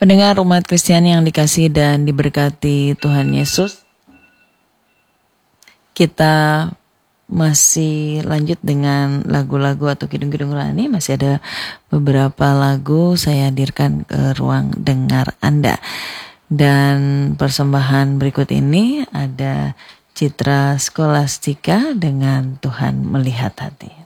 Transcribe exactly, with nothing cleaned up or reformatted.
Pendengar umat Kristen yang dikasihi dan diberkati Tuhan Yesus, kita masih lanjut dengan lagu-lagu atau kidung-kidung rohani. Masih ada beberapa lagu saya hadirkan ke ruang dengar Anda. Dan persembahan berikut ini ada Citra Skolastika dengan Tuhan Melihat Hati.